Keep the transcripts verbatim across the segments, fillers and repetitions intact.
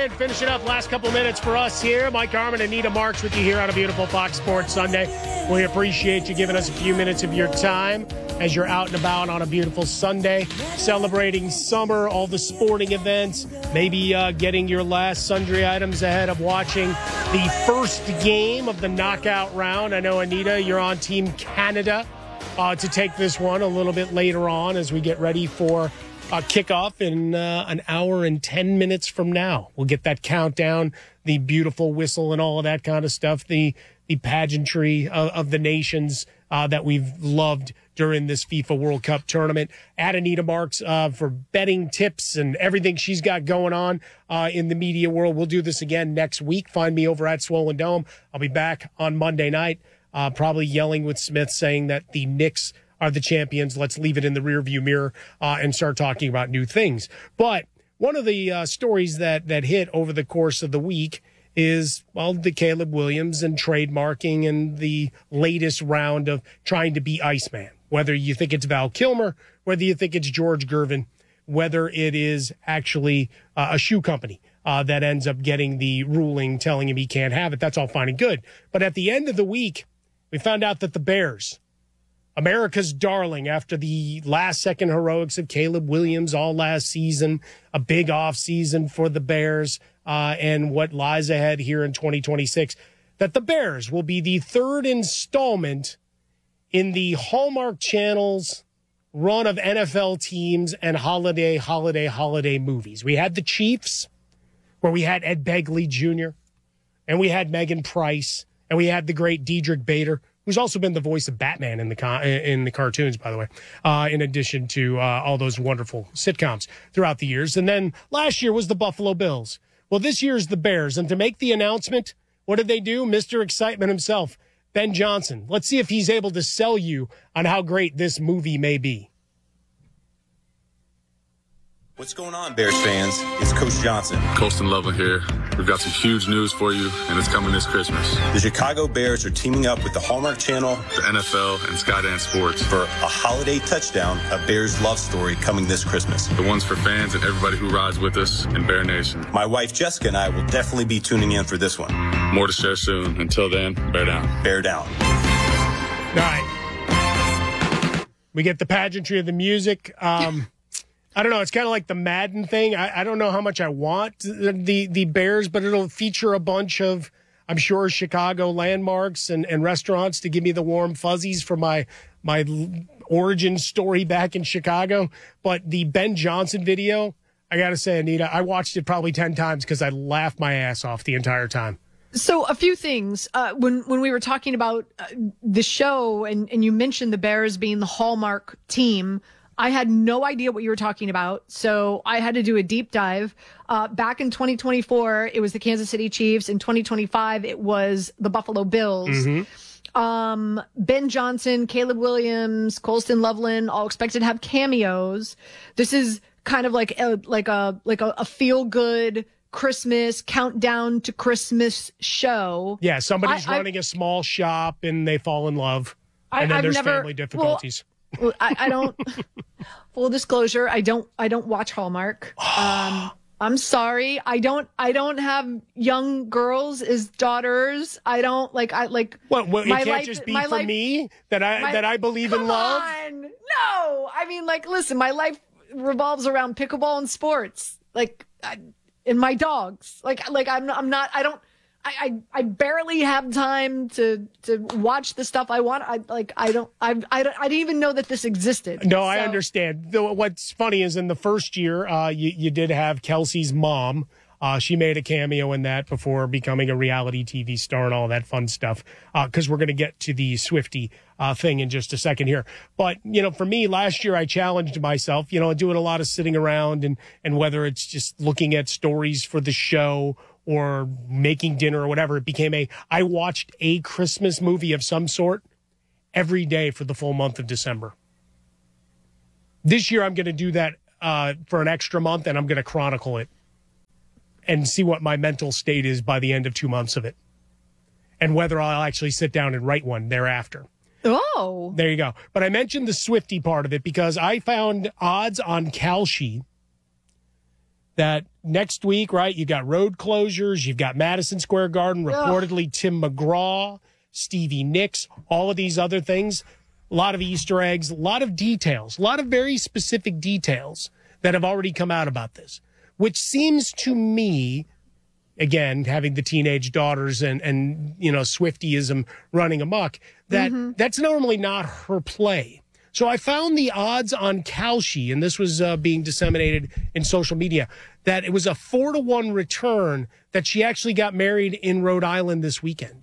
right, finish it up. Last couple minutes for us here. Mike Harmon, Anita Marks with you here on a beautiful Fox Sports Sunday. We appreciate you giving us a few minutes of your time as you're out and about on a beautiful Sunday, celebrating summer, all the sporting events, maybe uh, getting your last sundry items ahead of watching the first game of the knockout round. I know, Anita, you're on Team Canada uh, to take this one a little bit later on as we get ready for Uh, kickoff in uh, an hour and ten minutes from now. We'll get that countdown, the beautiful whistle and all of that kind of stuff, the the pageantry of, of the nations uh, that we've loved during this FIFA World Cup tournament. At Anita Marks uh, for betting tips and everything she's got going on uh, in the media world. We'll do this again next week. Find me over at Swollen Dome. I'll be back on Monday night, uh, probably yelling with Smith, saying that the Knicks are the champions. Let's leave it in the rearview mirror uh, and start talking about new things. But one of the uh, stories that that hit over the course of the week is, well, the Caleb Williams and trademarking and the latest round of trying to be Iceman. Whether you think it's Val Kilmer, whether you think it's George Gervin, whether it is actually uh, a shoe company uh, that ends up getting the ruling telling him he can't have it. That's all fine and good. But at the end of the week, we found out that the Bears, America's darling, after the last-second heroics of Caleb Williams all last season, a big offseason for the Bears, uh, and what lies ahead here in twenty twenty-six, that the Bears will be the third installment in the Hallmark Channel's run of N F L teams and holiday, holiday, holiday movies. We had the Chiefs, where we had Ed Begley Junior, and we had Megan Price, and we had the great Diedrich Bader, who's also been the voice of Batman in the con- in the cartoons, by the way, uh, in addition to uh, all those wonderful sitcoms throughout the years. And then last year was the Buffalo Bills. Well, this year's the Bears. And to make the announcement, what did they do? Mister Excitement himself, Ben Johnson. Let's see if he's able to sell you on how great this movie may be. What's going on, Bears fans? It's Coach Johnson. Colston Loveland here. We've got some huge news for you, and it's coming this Christmas. The Chicago Bears are teaming up with the Hallmark Channel, the N F L, and Skydance Sports for a holiday touchdown, a Bears love story coming this Christmas. The one's for fans and everybody who rides with us in Bear Nation. My wife, Jessica, and I will definitely be tuning in for this one. More to share soon. Until then, bear down. Bear down. All right. We get the pageantry of the music. Um... I don't know. It's kind of like the Madden thing. I, I don't know how much I want the, the Bears, but it'll feature a bunch of, I'm sure, Chicago landmarks and, and restaurants to give me the warm fuzzies for my my origin story back in Chicago. But the Ben Johnson video, I got to say, Anita, I watched it probably ten times because I laughed my ass off the entire time. So a few things. Uh, when when we were talking about uh, the show and, and you mentioned the Bears being the Hallmark team, I had no idea what you were talking about, so I had to do a deep dive. Uh, back in twenty twenty-four, it was the Kansas City Chiefs. In twenty twenty-five, it was the Buffalo Bills. Mm-hmm. Um, Ben Johnson, Caleb Williams, Colston Loveland, all expected to have cameos. This is kind of like a, like a like a, a feel-good Christmas countdown to Christmas show. Yeah, somebody's I, running I, a small shop and they fall in love, and I, then I've there's never, family difficulties. Well, Well, I, I don't. Full disclosure, I don't. I don't watch Hallmark. Um, I'm sorry. I don't. I don't have young girls as daughters. I don't like. I like. What? Well, it my can't life, just be my for life, me that I my, that I believe in love. On. No, I mean, like, listen. My life revolves around pickleball and sports. Like, I, and my dogs. Like, like I'm. I'm not. I don't. I, I, I barely have time to, to watch the stuff I want. I like I don't I I, don't, I didn't even know that this existed. No, so. I understand. Though what's funny is in the first year, uh, you you did have Kelsey's mom. Uh, she made a cameo in that before becoming a reality T V star and all that fun stuff. Because uh, we're going to get to the Swiftie uh, thing in just a second here. But you know, for me, last year I challenged myself. You know, doing a lot of sitting around and and whether it's just looking at stories for the show or making dinner or whatever, it became a, I watched a Christmas movie of some sort every day for the full month of December. This year, I'm going to do that uh, for an extra month, and I'm going to chronicle it and see what my mental state is by the end of two months of it, and whether I'll actually sit down and write one thereafter. Oh. There you go. But I mentioned the Swiftie part of it because I found odds on Kalshi that next week, right, you got road closures, you've got Madison Square Garden, reportedly Tim McGraw, Stevie Nicks, all of these other things, a lot of Easter eggs, a lot of details, a lot of very specific details that have already come out about this, which seems to me, again, having the teenage daughters and, and you know, Swiftyism running amok, that mm-hmm. that's normally not her play. So I found the odds on Kalshi, and this was uh, being disseminated in social media, that it was a four to one return that she actually got married in Rhode Island this weekend.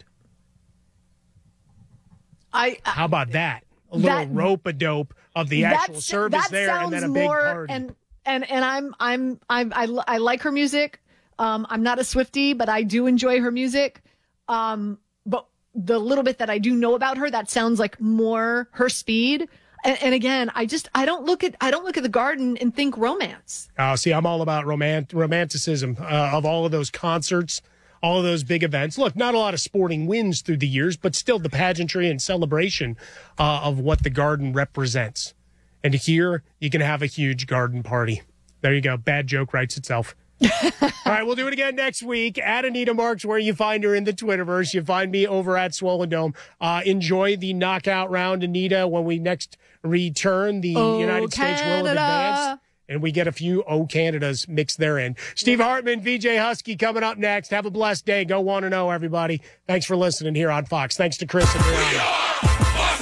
I, I How about that? A little that, rope-a-dope of the actual service there, and then a big more, party. And and and I'm I'm I'm I, I like her music. Um, I'm not a Swiftie, but I do enjoy her music. Um, but the little bit that I do know about her, that sounds like more her speed. And, and again, I just I don't look at I don't look at the Garden and think romance. Oh, see, I'm all about romant- romanticism uh, of all of those concerts, all of those big events. Look, not a lot of sporting wins through the years, but still the pageantry and celebration uh, of what the Garden represents. And here, you can have a huge Garden party. There you go. Bad joke writes itself. All right, we'll do it again next week. At Anita Marks, where you find her in the Twitterverse. You find me over at Swollen Dome. Uh, enjoy the knockout round, Anita, when we next return. The oh, United States will advance. And we get a few O Canadas mixed therein. Steve Hartman, V J Husky coming up next. Have a blessed day. Go one and oh, everybody. Thanks for listening here on Fox. Thanks to Chris and Brianna.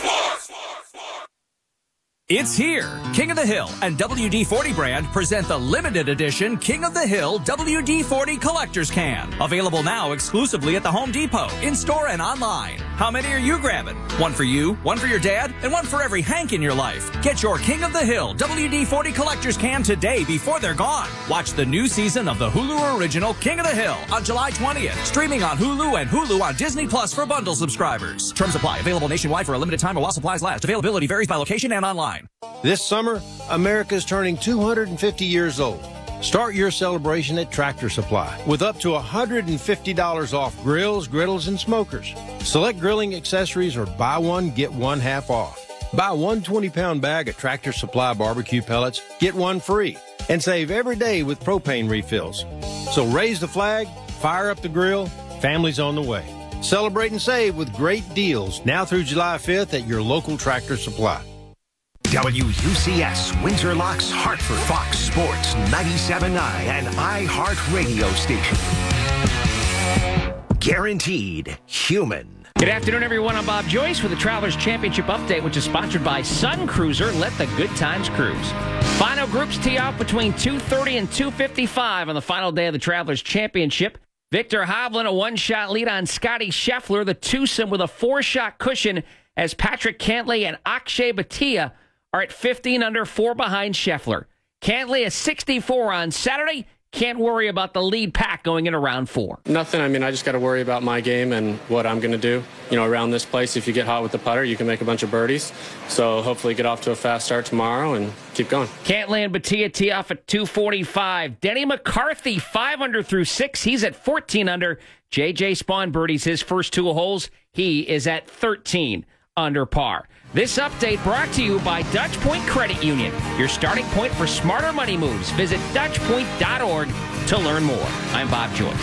It's here. King of the Hill and W D forty brand present the limited edition King of the Hill W D forty Collector's Can. Available now exclusively at the Home Depot, in-store and online. How many are you grabbing? One for you, one for your dad, and one for every Hank in your life. Get your King of the Hill W D forty Collector's Can today before they're gone. Watch the new season of the Hulu original King of the Hill on July twentieth. Streaming on Hulu and Hulu on Disney Plus for bundle subscribers. Terms apply. Available nationwide for a limited time or while supplies last. Availability varies by location and online. This summer, America's turning two hundred fifty years old. Start your celebration at Tractor Supply with up to one hundred fifty dollars off grills, griddles, and smokers. Select grilling accessories or buy one, get one half off. Buy one twenty-pound bag of Tractor Supply barbecue pellets, get one free. And save every day with propane refills. So raise the flag, fire up the grill, family's on the way. Celebrate and save with great deals now through July fifth at your local Tractor Supply. W U C S, Windsor Locks, Hartford, Fox Sports, ninety-seven point nine, and iHeart Radio Station. Guaranteed human. Good afternoon, everyone. I'm Bob Joyce with the Travelers Championship Update, which is sponsored by Sun Cruiser. Let the good times cruise. Final groups tee off between two thirty and two fifty-five on the final day of the Travelers Championship. Victor Hovland, a one-shot lead on Scotty Scheffler. The twosome with a four-shot cushion as Patrick Cantlay and Akshay Bhatia are at fifteen under, four behind Scheffler. Cantlay is sixty-four on Saturday. Can't worry about the lead pack going into round four. Nothing. I mean, I just got to worry about my game and what I'm going to do. You know, around this place, if you get hot with the putter, you can make a bunch of birdies. So hopefully get off to a fast start tomorrow and keep going. Cantlay and Bhatia tee off at two forty-five. Denny McCarthy, five under through six. He's at fourteen under. J J Spawn birdies his first two holes. He is at thirteen under par. This update brought to you by Dutch Point Credit Union, your starting point for smarter money moves. Visit dutch point dot org to learn more. I'm Bob Joyce.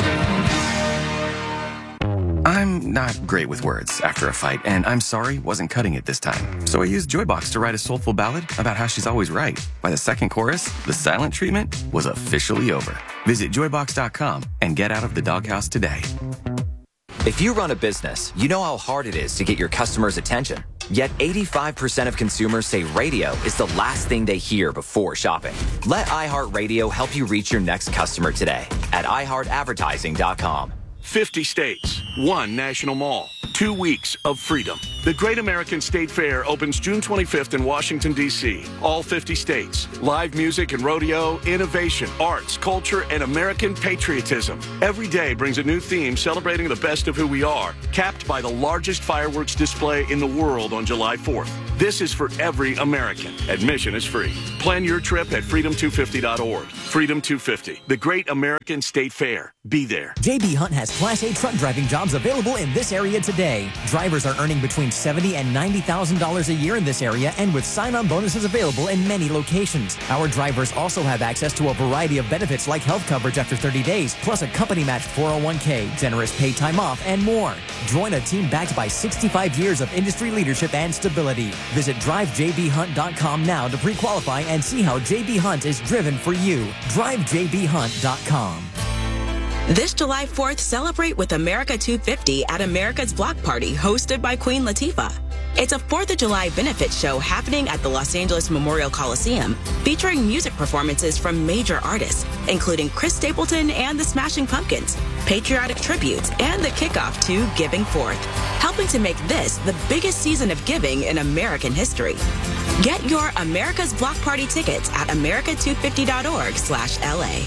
I'm not great with words after a fight, and I'm sorry wasn't cutting it this time. So I used Joybox to write a soulful ballad about how she's always right. By the second chorus, the silent treatment was officially over. Visit joybox dot com and get out of the doghouse today. If you run a business, you know how hard it is to get your customers' attention. Yet eighty-five percent of consumers say radio is the last thing they hear before shopping. Let iHeartRadio help you reach your next customer today at i heart advertising dot com. fifty states, one national mall, two weeks of freedom. The Great American State Fair opens June twenty-fifth in Washington, D C All fifty states. Live music and rodeo, innovation, arts, culture, and American patriotism. Every day brings a new theme celebrating the best of who we are, capped by the largest fireworks display in the world on July fourth. This is for every American. Admission is free. Plan your trip at freedom two fifty dot org. Freedom two fifty, the Great American State Fair. Be there. J B Hunt has Class A truck driving jobs available in this area today. Drivers are earning between seventy thousand dollars and ninety thousand dollars a year in this area, and with sign-on bonuses available in many locations. Our drivers also have access to a variety of benefits like health coverage after thirty days, plus a company-matched four oh one k, generous paid time off, and more. Join a team backed by sixty-five years of industry leadership and stability. Visit drive j b hunt dot com now to pre-qualify and see how J B Hunt is driven for you. drive j b hunt dot com. This July fourth, celebrate with America two fifty at America's Block Party, hosted by Queen Latifah. It's a fourth of July benefit show happening at the Los Angeles Memorial Coliseum, featuring music performances from major artists, including Chris Stapleton and the Smashing Pumpkins, patriotic tributes, and the kickoff to Giving Forth, helping to make this the biggest season of giving in American history. Get your America's Block Party tickets at america two fifty dot org slash L A.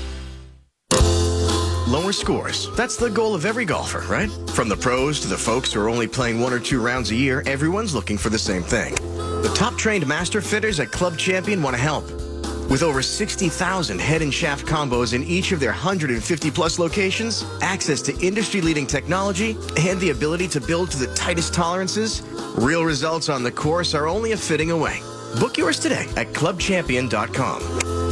Lower scores. That's the goal of every golfer, right? From the pros to the folks who are only playing one or two rounds a year, everyone's looking for the same thing. The top trained master fitters at Club Champion want to help. With over sixty thousand head and shaft combos in each of their one hundred fifty plus locations, access to industry-leading technology, and the ability to build to the tightest tolerances, real results on the course are only a fitting away. Book yours today at club champion dot com.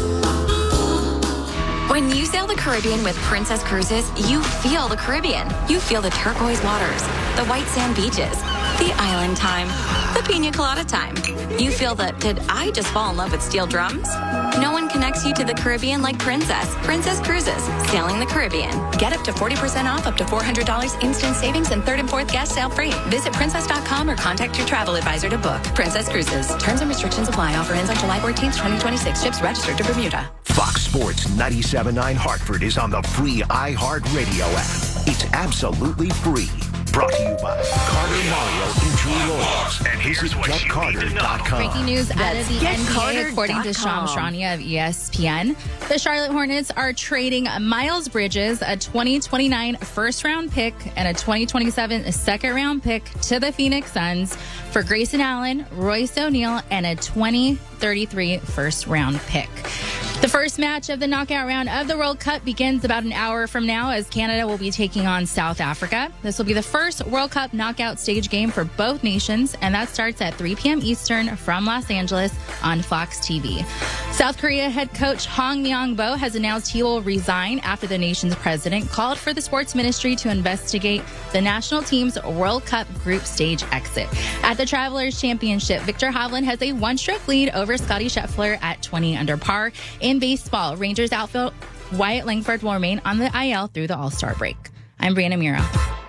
When you sail the Caribbean with Princess Cruises, you feel the Caribbean. You feel the turquoise waters, the white sand beaches, the island time, the pina colada time. You feel the, did I just fall in love with steel drums? No one connects you to the Caribbean like Princess. Princess Cruises, sailing the Caribbean. Get up to forty percent off, up to four hundred dollars instant savings, and third and fourth guest sail free. Visit princess dot com or contact your travel advisor to book. Princess Cruises. Terms and restrictions apply. Offer ends on July fourteenth, twenty twenty-six. Ships registered to Bermuda. Fox Sports ninety-seven point nine Hartford is on the free iHeartRadio app. It's absolutely free. Brought to you by Carter Mario Injury Lawyers. And here's what get carter dot com. Breaking news out of the N B A, according to Shams Charania of E S P N. The Charlotte Hornets are trading Miles Bridges, a twenty twenty-nine first-round pick, and a twenty twenty-seven second-round pick to the Phoenix Suns for Grayson Allen, Royce O'Neal, and a twenty thirty-three first-round pick. The first match of the knockout round of the World Cup begins about an hour from now as Canada will be taking on South Africa. This will be the first World Cup knockout stage game for both nations, and that starts at three p.m. Eastern from Los Angeles on Fox T V. South Korea head coach Hong Myung-bo has announced he will resign after the nation's president called for the sports ministry to investigate the national team's World Cup group stage exit. At the Travelers Championship, Victor Hovland has a one-stroke lead over Scotty Scheffler at twenty under par. In baseball, Rangers outfield Wyatt Langford will remain on the I L through the All-Star break. I'm Brianna Mira.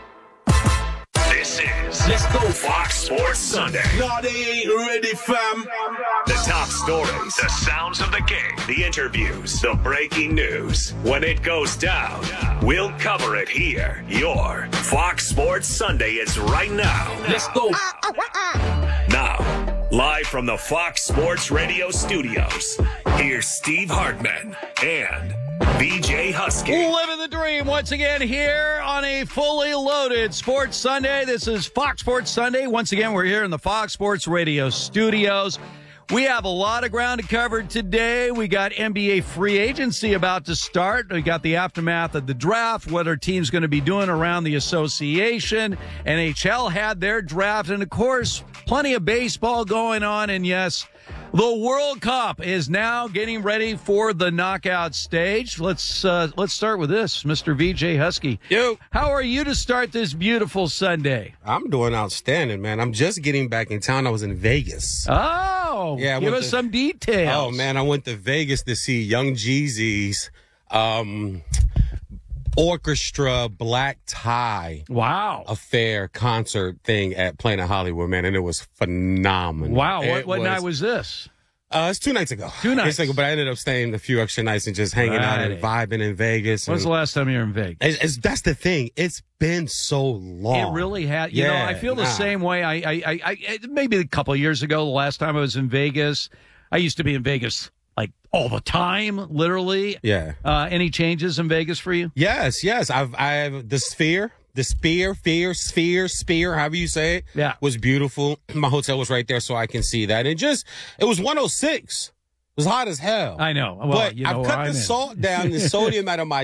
This is Let's Go Fox Sports Sunday. No, they ain't ready, fam. The top stories, the sounds of the game, the interviews, the breaking news. When it goes down, we'll cover it here. Your Fox Sports Sunday is right now. Let's go. Now, live from the Fox Sports Radio studios, here's Steve Hartman and B J Husky. Living the dream once again here on a fully loaded Sports Sunday. This is Fox Sports Sunday. Once again, we're here in the Fox Sports Radio studios. We have a lot of ground to cover today. We got N B A free agency about to start. We got the aftermath of the draft, what our team's going to be doing around the association. N H L had their draft, and of course, plenty of baseball going on. And yes, the World Cup is now getting ready for the knockout stage. Let's uh, let's start with this, Mister V J Husky. Yo, how are you to start this beautiful Sunday? I'm doing outstanding, man. I'm just getting back in town. I was in Vegas. Oh, yeah. Give us to, some details. Oh man, I went to Vegas to see Young Jeezy's um, orchestra black tie. Wow. Affair concert thing at Planet Hollywood, man, and it was phenomenal. Wow. What, what was, night was this? Uh, it's two nights ago. Two nights. Ago, but I ended up staying a few extra nights and just hanging right. out and vibing in Vegas. When's and, the last time you were in Vegas? It's, it's, that's the thing. It's been so long. It really has. You yeah, know, I feel the nah. same way. I, I, I, I, maybe a couple of years ago, the last time I was in Vegas, I used to be in Vegas like all the time, literally. Yeah. Uh, any changes in Vegas for you? Yes, yes. I've, I've the Sphere. the Spear, Fear, Sphere, Spear, however you say it, yeah. was beautiful. My hotel was right there, so I can see that. And just, it was one oh six. It was hot as hell. I know. Well, but you know I've where cut I'm the in. salt down, the sodium out of my